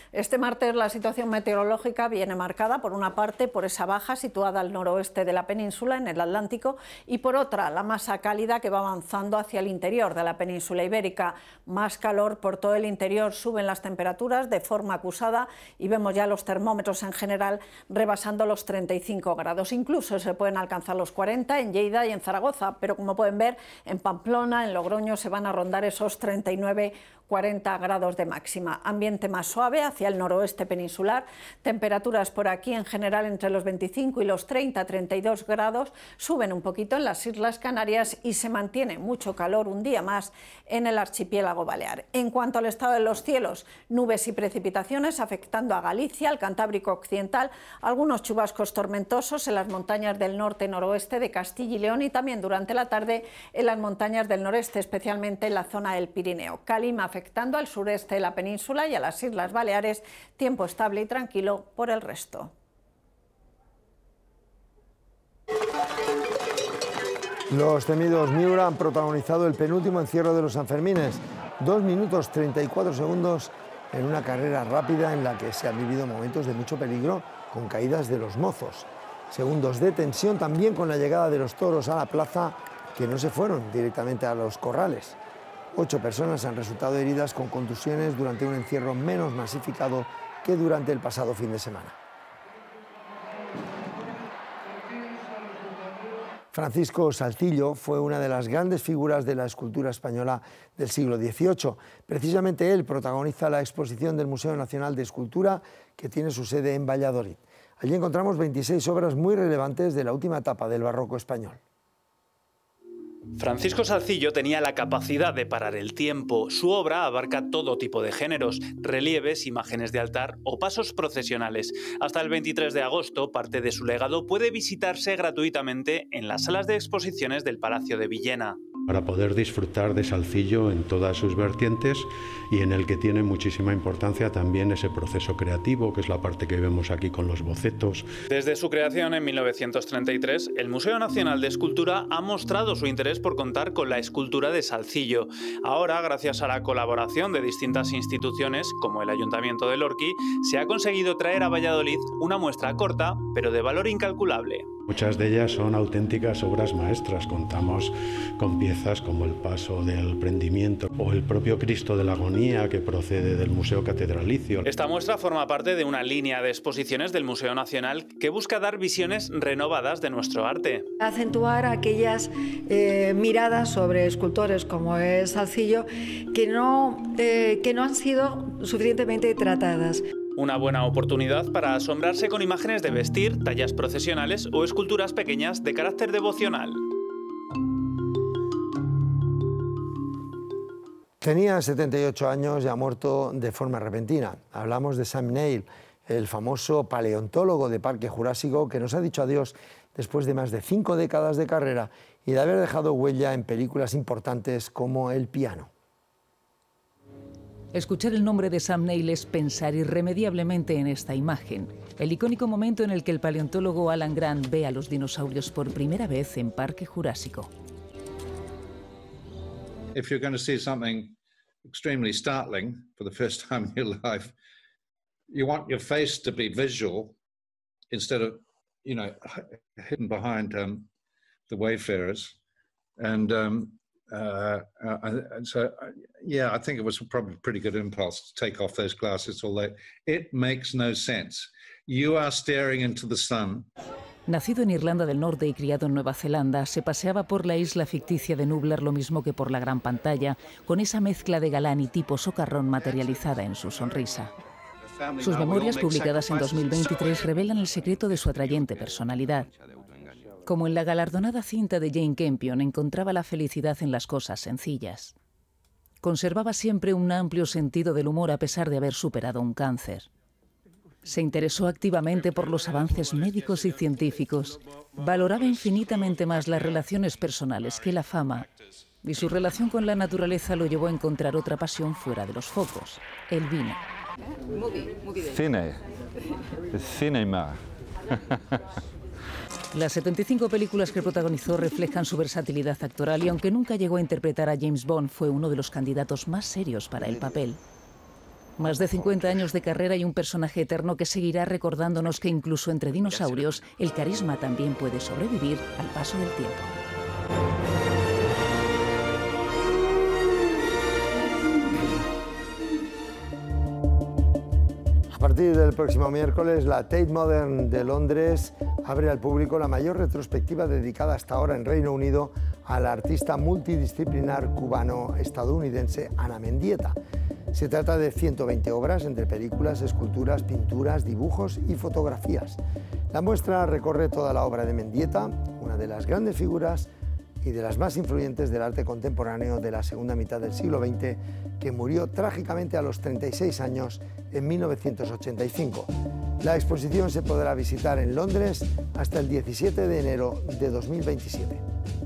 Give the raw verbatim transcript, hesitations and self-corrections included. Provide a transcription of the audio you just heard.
Este martes la situación meteorológica viene marcada por una parte por esa baja situada al noroeste de la península en el Atlántico y por otra la masa cálida que va avanzando hacia el interior de la península ibérica. Más calor por todo el interior, suben las temperaturas de forma acusada y vemos ya los termómetros en general rebasando los treinta y cinco grados. Incluso se pueden alcanzar los cuarenta en Lleida y en Zaragoza, pero como pueden ver en Pamplona, en Logroño se van a rondar esos treinta y nueve cuarenta grados de máxima. Ambiente más suave hacia el noroeste peninsular, temperaturas por aquí en general entre los veinticinco y los treinta, treinta y dos grados, suben un poquito en las Islas Canarias y se mantiene mucho calor un día más en el archipiélago balear. En cuanto al estado de los cielos, nubes y precipitaciones afectando a Galicia, al Cantábrico occidental, algunos chubascos tormentosos en las montañas del norte y noroeste de Castilla y León y también durante la tarde en las montañas del noreste, especialmente en la zona del Pirineo. Calima afectando al sureste de la península y a las Islas Baleares, tiempo estable y tranquilo por el resto. Los temidos Miura han protagonizado el penúltimo encierro de los Sanfermines, dos minutos treinta y cuatro segundos en una carrera rápida en la que se han vivido momentos de mucho peligro con caídas de los mozos. Segundos de tensión también con la llegada de los toros a la plaza, que no se fueron directamente a los corrales. Ocho personas han resultado heridas con contusiones durante un encierro menos masificado que durante el pasado fin de semana. Francisco Salcillo fue una de las grandes figuras de la escultura española del siglo dieciocho. Precisamente él protagoniza la exposición del Museo Nacional de Escultura, que tiene su sede en Valladolid. Allí encontramos veintiséis obras muy relevantes de la última etapa del barroco español. Francisco Salcillo tenía la capacidad de parar el tiempo. Su obra abarca todo tipo de géneros, relieves, imágenes de altar o pasos procesionales. Hasta el veintitrés de agosto, parte de su legado puede visitarse gratuitamente en las salas de exposiciones del Palacio de Villena. Para poder disfrutar de Salcillo en todas sus vertientes y en el que tiene muchísima importancia también ese proceso creativo, que es la parte que vemos aquí con los bocetos. Desde su creación en mil novecientos treinta y tres, el Museo Nacional de Escultura ha mostrado su interés por contar con la escultura de Salcillo. Ahora, gracias a la colaboración de distintas instituciones, como el Ayuntamiento de Lorqui, se ha conseguido traer a Valladolid una muestra corta, pero de valor incalculable. Muchas de ellas son auténticas obras maestras. Contamos con piezas como el Paso del Prendimiento o el propio Cristo de la Agonía, que procede del Museo Catedralicio. Esta muestra forma parte de una línea de exposiciones del Museo Nacional que busca dar visiones renovadas de nuestro arte. Acentuar aquellas eh, miradas sobre escultores como es Salcillo que no, eh, que no han sido suficientemente tratadas. Una buena oportunidad para asombrarse con imágenes de vestir, tallas procesionales o esculturas pequeñas de carácter devocional. Tenía setenta y ocho años y ha muerto de forma repentina. Hablamos de Sam Neill, el famoso paleontólogo de Parque Jurásico, que nos ha dicho adiós después de más de cinco décadas de carrera y de haber dejado huella en películas importantes como El piano. Escuchar el nombre de Sam Neill es pensar irremediablemente en esta imagen, el icónico momento en el que el paleontólogo Alan Grant ve a los dinosaurios por primera vez en Parque Jurásico. If you're going to see something extremely startling for the first time in your life, you want your face to be visual instead of, you know, hidden behind um, the wayfarers. And um, Uh, uh, and so, uh, yeah, I think it was probably a pretty good impulse to take off those glasses, although it makes no sense. You are staring into the sun. Nacido en Irlanda del Norte y criado en Nueva Zelanda, se paseaba por la isla ficticia de Nublar lo mismo que por la gran pantalla, con esa mezcla de galán y tipo socarrón materializada en su sonrisa. Sus memorias, publicadas en dos mil veintitrés, revelan el secreto de su atrayente personalidad. Como en la galardonada cinta de Jane Campion, encontraba la felicidad en las cosas sencillas. Conservaba siempre un amplio sentido del humor a pesar de haber superado un cáncer. Se interesó activamente por los avances médicos y científicos. Valoraba infinitamente más las relaciones personales que la fama. Y su relación con la naturaleza lo llevó a encontrar otra pasión fuera de los focos, el vino. Cine. Cinema. Las setenta y cinco películas que protagonizó reflejan su versatilidad actoral y aunque nunca llegó a interpretar a James Bond, fue uno de los candidatos más serios para el papel. Más de cincuenta años de carrera y un personaje eterno que seguirá recordándonos que incluso entre dinosaurios el carisma también puede sobrevivir al paso del tiempo. A partir del próximo miércoles, la Tate Modern de Londres abre al público la mayor retrospectiva dedicada hasta ahora en Reino Unido a la artista multidisciplinar cubano-estadounidense Ana Mendieta. Se trata de ciento veinte obras entre películas, esculturas, pinturas, dibujos y fotografías. La muestra recorre toda la obra de Mendieta, una de las grandes figuras y de las más influyentes del arte contemporáneo de la segunda mitad del siglo veinte, que murió trágicamente a los treinta y seis años en mil novecientos ochenta y cinco. La exposición se podrá visitar en Londres hasta el diecisiete de enero de dos mil veintisiete.